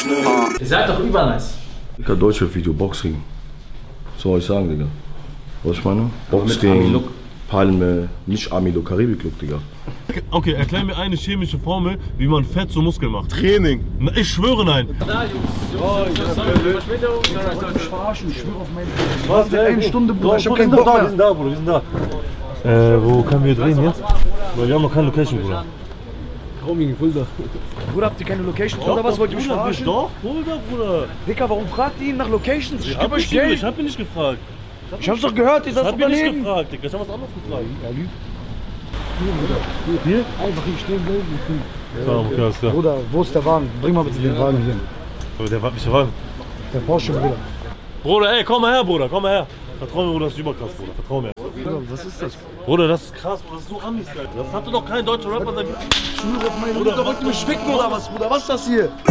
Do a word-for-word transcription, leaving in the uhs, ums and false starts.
Ihr seid doch übernice. Digga, Deutschrap-Video, Boxring. Was soll ich sagen, Digga? Was ich meine? Boxring, Palme, nicht Army-Look, Karibik-Look, Digga. Okay, erklär mir eine chemische Formel, wie man Fett zu Muskeln macht. Training. Na, ich schwöre nein. Da, Jungs. Jungs, Verspätung. Ich verarschen, ich schwöre auf meine... Was? Der eine Stunde, Bruder. Ich hab keinen Bock da, mehr. wir sind da, Bruder, wir sind da. Äh, wo können wir drehen jetzt? Weil wir haben noch keine Location, Bruder. Roaming, Fulda. Bruder, habt ihr keine Locations oder was? Wollt ihr mich verarschen? Doch, Fulda, Bruder. Dicker, warum fragt ihr ihn nach Locations? Ich Ich geb hab, euch nicht, Geld. ich hab ihn nicht gefragt. Ich hab's doch gehört, ihr Ich seid hab ihn nicht daneben. gefragt, Digga. Ich hab was anderes gefragt. Er lügt. Hier, Bruder. Hier? Einfach hier stehen bleiben. Ja, okay, alles klar. Bruder, wo ist der Wagen? Bring mal bitte den Wagen hier. Aber der war nicht Wagen. Der Porsche, Bruder. Bruder, ey, komm mal her, Bruder, komm mal her. Vertrau mir, Bruder, das ist überkrass, Bruder. Vertrau mir. Bruder, was ist das? Bruder, das ist krass, Bruder, das ist so Amis, Alter. Das hatte doch kein deutscher Rapper sein. Ich schwöre auf meine Mutter, wollt ihr mich ficken oder was, Bruder? Was ist das hier?